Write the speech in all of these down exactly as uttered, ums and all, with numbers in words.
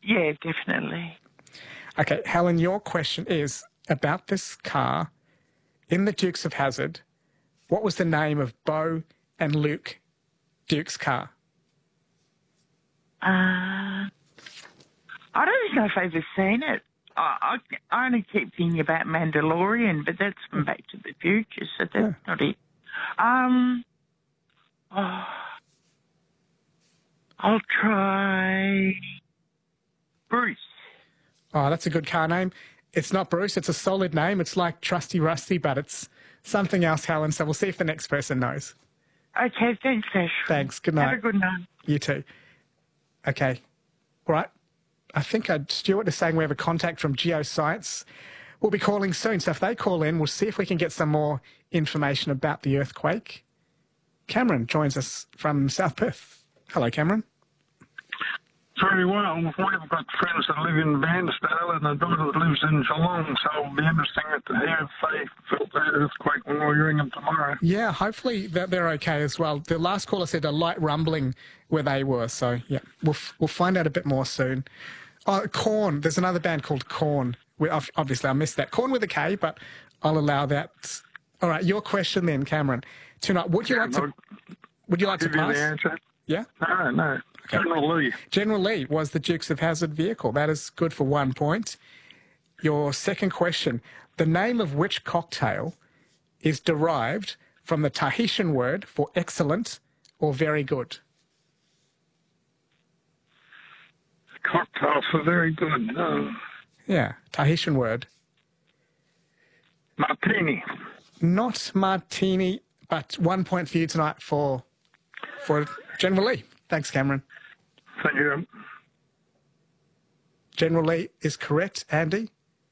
Yeah, definitely. Okay, Helen, your question is about this car. In the Dukes of Hazzard, what was the name of Bo and Luke Duke's car? Uh, I don't even know if I've ever seen it. I, I, I only keep thinking about Mandalorian, but that's from Back to the Future, so that's Yeah. not it. Um, oh, I'll try Bruce. Oh, that's a good car name. It's not Bruce. It's a solid name. It's like Trusty Rusty, but it's something else, Helen. So we'll see if the next person knows. Okay, thanks, Ash. Thanks. Good night. Have a good night. You too. Okay. All right. I think uh, Stuart is saying we have a contact from Geoscience. We'll be calling soon. So if they call in, we'll see if we can get some more information about the earthquake. Cameron joins us from South Perth. Hello, Cameron. Very well. We've got friends that live in Bairnsdale and a daughter that lives in Geelong, so it'll be interesting to hear if they felt that earthquake when we ring them tomorrow. Yeah, hopefully that they're okay as well. The last caller said a light rumbling where they were, so yeah, we'll we'll find out a bit more soon. Oh, Korn. There's another band called Korn. We, obviously, I missed that. Korn with a K, but I'll allow that. All right, your question then, Cameron. Tonight, would you Yeah, like to? I'll Would you like to give you pass? the answer. Yeah. No, no. Okay. General Lee. General Lee was the Dukes of Hazzard vehicle. That is good for one point. Your second question. The name of which cocktail is derived from the Tahitian word for excellent or very good? Cocktails are very good. Uh, Yeah, Tahitian word. martini. Not martini, but one point for you tonight for, for General Lee. Thanks, Cameron. Thank you. General Lee is correct, Andy.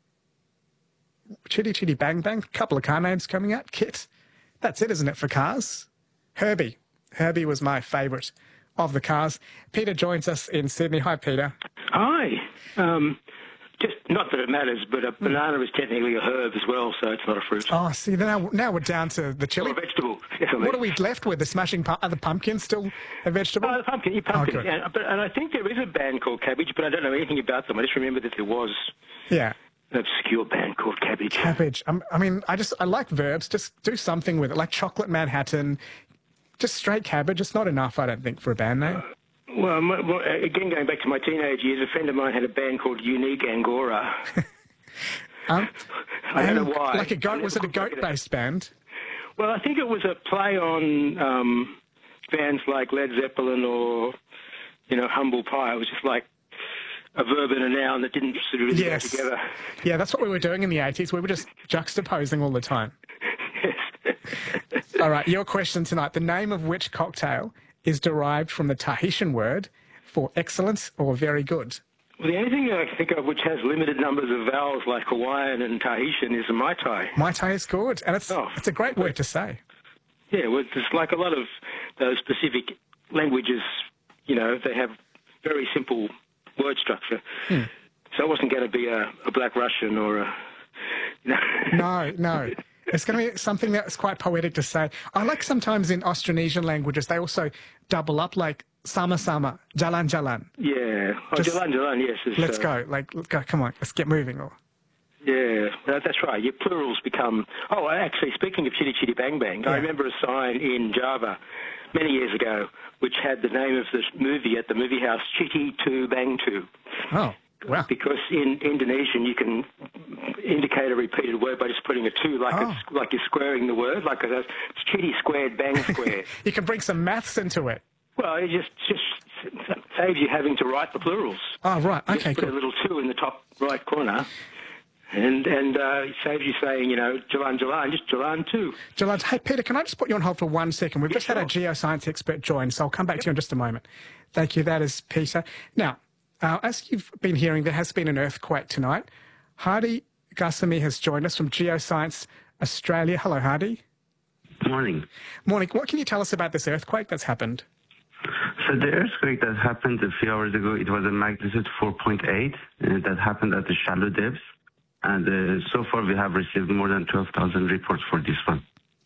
Chitty Chitty Bang Bang, couple of car names coming out. Kit, that's it, isn't it, for cars? Herbie. Herbie was my favourite of the cars. Peter joins us in Sydney. Hi, Peter. Hi. Um, just not that it matters, but a banana is technically a herb as well, so it's not a fruit. Oh, see, now, now we're down to the chili. Or a vegetable. Yes, I mean. What are we left with? The smashing pu- are the pumpkins still a vegetable? Oh, the pumpkin, yeah, pumpkin. Oh, good. yeah, but, and I think there is a band called Cabbage, but I don't know anything about them. I just remember that there was Yeah. an obscure band called Cabbage. Cabbage. Um, I mean, I just I like verbs. Just do something with it, like chocolate Manhattan. Just straight cabbage. It's not enough, I don't think, for a band name. Well, my, well, again, going back to my teenage years, a friend of mine had a band called Unique Angora. Um, I don't and know why. Like a I goat. never Was it a could work it out. goat-based band? Well, I think it was a play on um, bands like Led Zeppelin or, you know, Humble Pie. It was just like a verb and a noun that didn't sort of really Yes. go together. Yeah, that's what we were doing in the eighties. We were just juxtaposing all the time. Yes. All right, your question tonight. The name of which cocktail is derived from the Tahitian word for excellent or very good? Well, the only thing that I can think of which has limited numbers of vowels like Hawaiian and Tahitian is a Mai Tai. Mai Tai is good, and it's Oh. it's a great word to say. Yeah, well, it's like a lot of those specific languages, you know, they have very simple word structure. Hmm. So it wasn't going to be a, a Black Russian or a... You know. No, no. It's going to be something that's quite poetic to say. I like sometimes in Austronesian languages, they also double up, like sama sama, jalan jalan. Yeah. Oh, Just- Jalan Jalan, yes. is, Let's uh, go. Like, let's go. Come on, let's get moving. Or Yeah, that, that's right. Your plurals become... Oh, actually, speaking of Chitty Chitty Bang Bang, Yeah. I remember a sign in Java many years ago which had the name of this movie at the movie house, Chitty to Bang to. oh, wow. Because in Indonesian you can indicate a repeated word by just putting a two, like Oh. it's like you're squaring the word, like it's Chitty squared, Bang squared. You can bring some maths into it. Well, it just just saves you having to write the plurals. Oh, right. You Okay, just put a good. little two in the top right corner. And and uh, it saves you saying, you know, Jalan Jalan, just Jalan two. Jalan, hey, Peter, can I just put you on hold for one second? We've Yeah, just had a geoscience expert join, so I'll come back to you in just a moment. Thank you. That is Peter. Now, uh, as you've been hearing, there has been an earthquake tonight. Hardy Gassamy has joined us from Geoscience Australia. Hello, Hardy. Morning. Morning. What can you tell us about this earthquake that's happened? So the earthquake that happened a few hours ago, it was a magnitude four point eight, and that happened at the shallow depths. And uh, so far we have received more than twelve thousand reports for this one.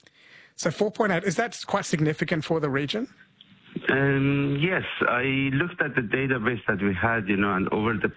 So four point eight, is that quite significant for the region? Um, yes, I looked at the database that we had, you know, and over the